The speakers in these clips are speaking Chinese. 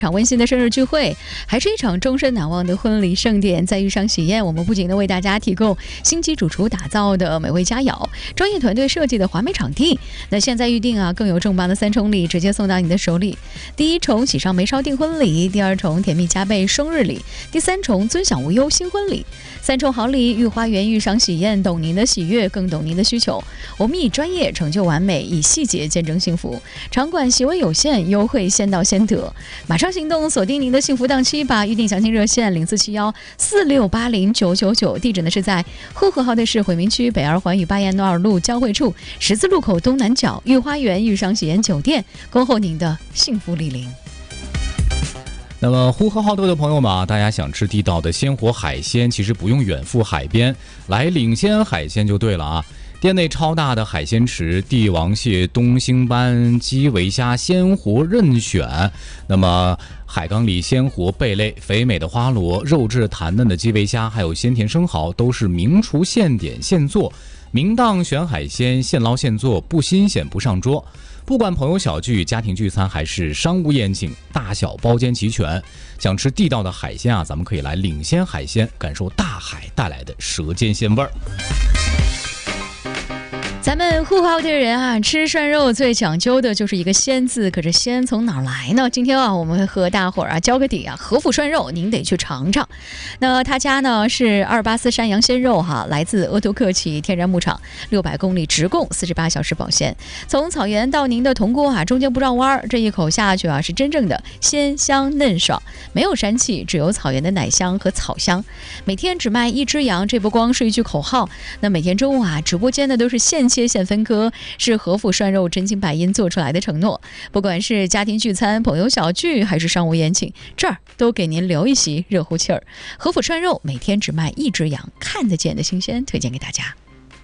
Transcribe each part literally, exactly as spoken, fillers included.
场温馨的生日聚会，还是一场终身难忘的婚礼盛典。在遇上喜宴，我们不仅能为大家提供星级主厨打造的美味佳肴，专业团队设计的华美场地，那现在预定啊，更有重磅的三重礼直接送到你的手里。第一重喜上眉梢订婚礼，第二重甜蜜加倍生日礼，第三重尊享无忧新婚礼。三重好礼，御花园遇上喜宴，懂您的喜悦，更懂您的需求。我们以专业成就完美，以细节见证幸福。场馆席位有限，优惠先到先得，马上行动，锁定您的幸福档期吧！预订详情热线零四七幺四六八零九九九，地址呢是在呼和浩特市回民区北二环与巴彦淖尔路交汇处十字路口东南角御花园遇上喜宴酒店，恭候您的幸福莅临。 那么呼和浩特的朋友们啊，大家想吃地道的鲜活海鲜，其实不用远赴海边，来领先海鲜就对了啊！店内超大的海鲜池，帝王蟹、东星斑、基围虾鲜活任选。那么海缸里鲜活贝类、肥美的花螺、肉质弹嫩的基围虾，还有鲜甜生蚝，都是名厨现点现做，明档选海鲜，现捞现做，不新鲜不上桌。不管朋友小聚、家庭聚餐还是商务宴请，大小包间齐全。想吃地道的海鲜啊，咱们可以来领先海鲜，感受大海带来的舌尖鲜味儿。 咱们呼和浩特人啊，吃涮肉最讲究的就是一个鲜字，可是鲜从哪儿来呢？今天啊，我们会和大伙儿啊交个底啊，和府涮肉您得去尝尝。那他家呢是二八四山羊鲜肉哈，来自鄂图克旗天然牧场，六百公里直供，四十八小时保鲜。从草原到您的铜锅啊，中间不绕弯，这一口下去啊，是真正的鲜香嫩爽，没有膻气，只有草原的奶香和草香。每天只卖一只羊，这不光是一句口号。那每天中午啊，直播间的都是现切现分割，是和府涮肉真金白银做出来的承诺。不管是家庭聚餐、朋友小聚，还是商务宴请，这儿都给您留一席热乎气儿。和府涮肉每天只卖一只羊，看得见的新鲜，推荐给大家。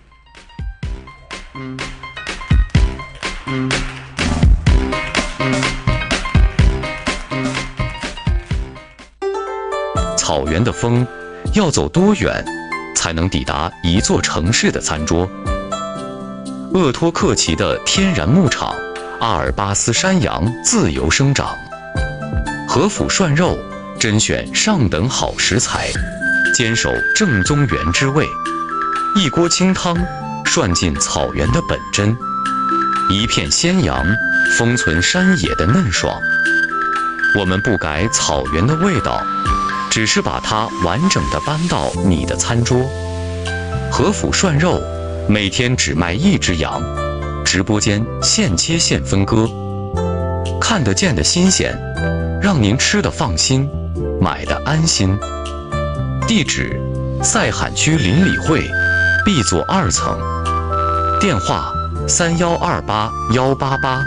草原的风要走多远才能抵达一座城市的餐桌？鄂托克旗的天然牧场，阿尔巴斯山羊自由生长，和府涮肉甄选上等好食材，坚守正宗原汁味，一锅清汤涮进草原的本真，一片鲜羊封存山野的嫩爽。我们不改草原的味道，只是把它完整地搬到你的餐桌。和府涮肉每天只卖一只羊，直播间现切现分割，看得见的新鲜，让您吃得放心，买得安心。地址：赛罕区邻里会 B 座二层，电话：三幺二八幺八八。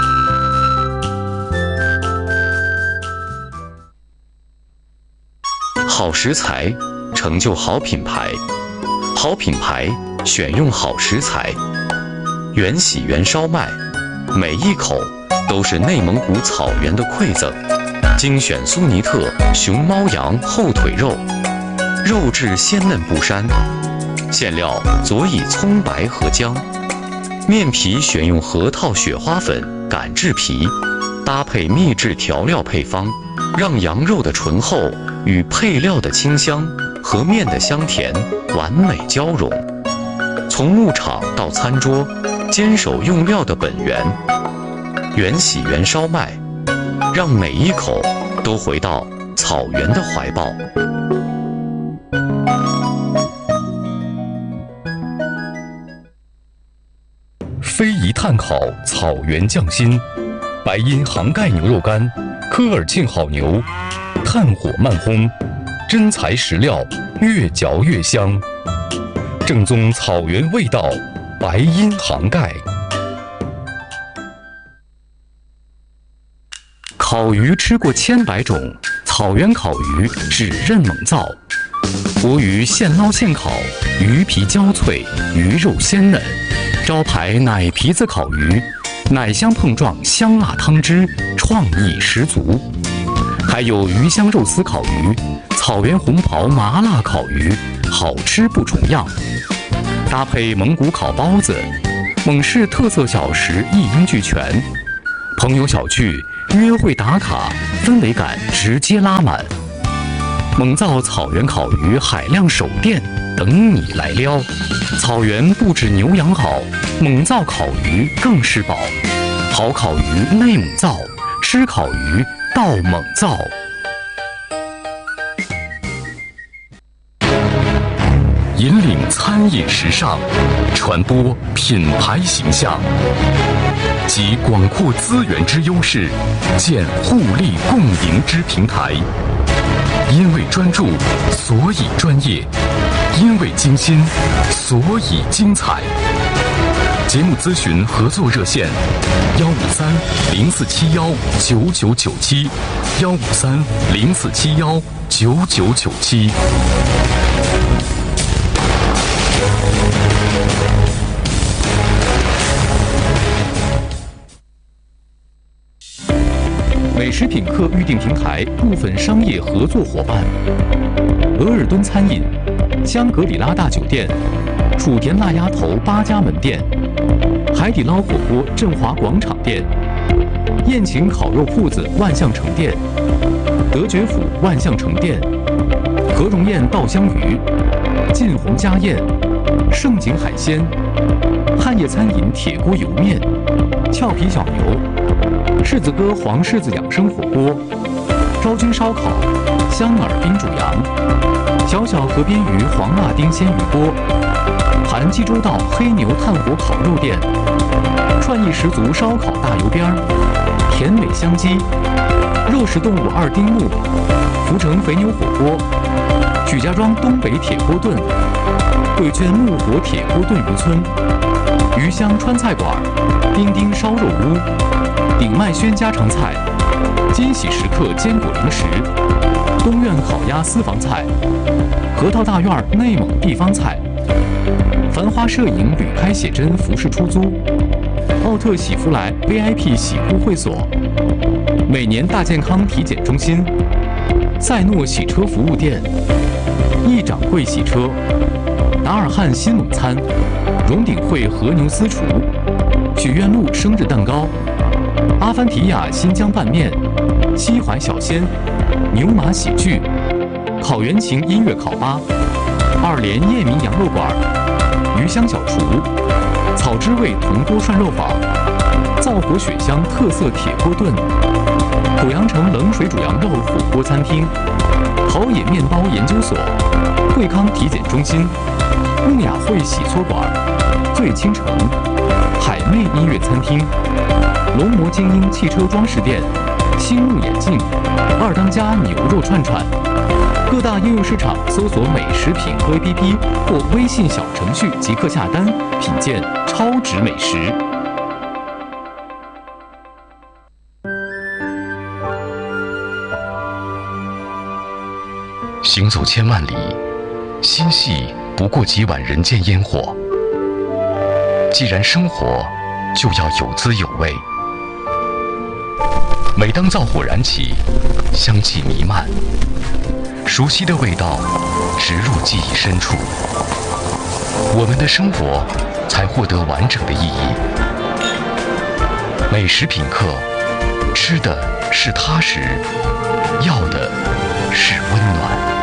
好食材成就好品牌，好品牌选用好食材。原喜原烧麦，每一口都是内蒙古草原的馈赠，精选苏尼特熊猫羊后腿肉，肉质鲜嫩不膻，馅料佐以葱白和姜，面皮选用核桃雪花粉擀制皮，搭配秘制调料配方，让羊肉的醇厚与配料的清香和面的香甜完美交融。从牧场到餐桌，坚守用料的本源，原喜原烧麦，让每一口都回到草原的怀抱。 非遗炭烤草原匠心，白银杭盖牛肉干，科尔沁好牛，炭火慢烘，真材实料，越嚼越香。正宗草原味道，白银杭盖。烤鱼吃过千百种，草原烤鱼只认猛造。活鱼现捞现烤，鱼皮焦脆，鱼肉鲜嫩。招牌奶皮子烤鱼，奶香碰撞香辣汤汁，创意十足。还有鱼香肉丝烤鱼、草原红袍麻辣烤鱼，好吃不重样。搭配蒙古烤包子，蒙氏特色小食一应俱全。朋友小聚， 约会打卡，氛围感直接拉满。蒙灶草原烤鱼海量手店等你来撩。草原不止牛羊好，蒙灶烤鱼更是宝。好烤鱼内蒙灶，吃烤鱼到蒙灶。引领餐饮时尚，传播品牌形象，集广阔资源之优势，建互利共赢之平台。因为专注，所以专业；因为精心，所以精彩。节目咨询合作热线：幺五三零四七幺九九九七，幺五三零四七幺九九九七。美食品客预订平台部分商业合作伙伴：额尔敦餐饮、香格里拉大酒店、楚田辣鸭头八家门店、海底捞火锅振华广场店、宴请烤肉铺子万象城店、德觉府万象城店、何荣宴稻香鱼、晋宏家宴、盛景海鲜、汉业餐饮铁锅油面、俏皮小牛、柿子哥黄柿子养生火锅、昭君烧烤、香饵冰煮羊、小小河边鱼黄辣丁鲜鱼锅、韩济州道黑牛炭火烤肉店、创意十足烧烤大油边儿、甜美香鸡、肉食动物二丁目、福成肥牛火锅、许家庄东北铁锅炖、贵圈木火铁锅炖渔村、鱼香川菜馆、丁丁烧肉屋、鼎麦轩家常菜、金喜时刻坚果零食、东苑烤鸭私房菜、核桃大院内蒙地方菜、繁花摄影旅拍写真服饰出租、奥特喜福来 V I P 洗护会所、每年大健康体检中心、赛诺洗车服务店、易掌柜洗车、达尔汉新蒙餐、荣鼎汇和牛私厨、许愿路生日蛋糕、阿凡提亚新疆拌面、西淮小鲜、牛马喜剧、烤原琴音乐烤吧、二连叶明羊肉馆、鱼香小厨、草之味铜锅涮肉坊、灶火雪香特色铁锅炖、濮阳城冷水煮羊肉火锅餐厅、陶冶面包研究所、惠康体检中心、木雅会洗搓馆、醉倾城、海媚音乐餐厅、龙魔精英汽车装饰店、青木眼镜、二当家牛肉串串。各大应用市场搜索美食品客 A P P 或微信小程序即可下单，品鉴超值美食。行走千万里，心系不过几碗人间烟火。既然生活，就要有滋有味。每当灶火燃起，香气弥漫，熟悉的味道植入记忆深处，我们的生活才获得完整的意义。美食品客，吃的是踏实，要的是温暖。